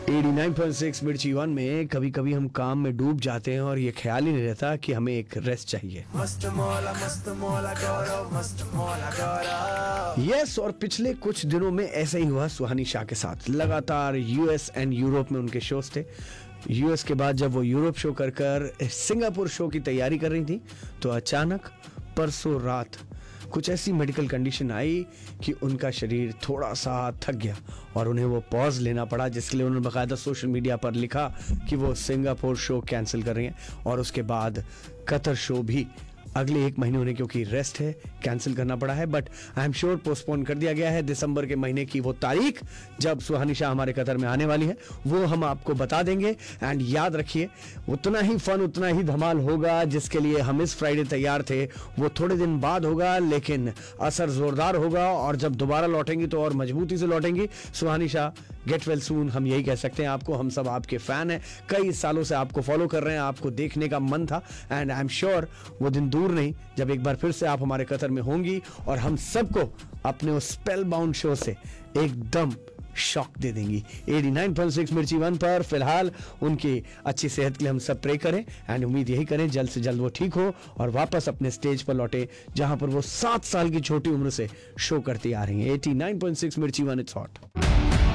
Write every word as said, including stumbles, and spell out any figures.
Eighty nine point six मिर्ची one में कभी कभी हम काम में डूब जाते हैं और ये ख्याल ही नहीं रहता कि हमें एक रेस्ट चाहिए। मस्त मौला मस्त मौला गौरव मस्त मौला गौरव। यस, और पिछले कुछ दिनों में ऐसा ही हुआ सुहानी शाह के साथ। लगातार यूएस एंड यूरोप में उनके शोज थे। यूएस के बाद जब वो यूरोप शो कर कर सिंगापुर शो की तैयारी कर रही थी तो अचानक परसों रात कुछ ऐसी मेडिकल कंडीशन आई कि उनका शरीर थोड़ा सा थक गया और उन्हें वो पॉज लेना पड़ा, जिसके लिए उन्होंने बाकायदा सोशल मीडिया पर लिखा कि वो सिंगापुर शो कैंसिल कर रही हैं और उसके बाद कतर शो भी अगले एक महीने होने क्योंकि रेस्ट है कैंसिल करना पड़ा है। But I am sure postpone कर दिया गया है। दिसंबर के महीने की वो तारीख जब सुहानी शाह हमारे कतर में आने वाली है वो हम आपको बता देंगे। एंड याद रखिए, उतना ही फन उतना ही धमाल होगा जिसके लिए हम इस फ्राइडे तैयार थे वो थोड़े दिन बाद होगा, लेकिन असर जोरदार होगा और जब दोबारा लौटेंगी तो और मजबूती से लौटेंगी। सुहानी शाह गेट वेल सून, हम यही कह सकते हैं आपको। हम सब आपके फैन हैं, कई सालों से आपको फॉलो कर रहे हैं, आपको देखने का मन था एंड आई एम श्योर वो दिन दूर नहीं जब एक बार फिर से आप हमारे कतर में होंगी और हम सबको अपने उस स्पेल बाउंड शो से एकदम शॉक दे देंगी। एटी नाइन पॉइंट सिक्स मिर्ची वन पर फिलहाल उनकी अच्छी सेहत के लिए हम सब प्रे करें एंड उम्मीद यही करें जल्द से जल्द वो ठीक हो और वापस अपने स्टेज पर लौटे जहां पर वो सात साल की छोटी उम्र से शो करती आ रही है। एटी नाइन पॉइंट सिक्स मिर्ची वन, इट्स हॉट।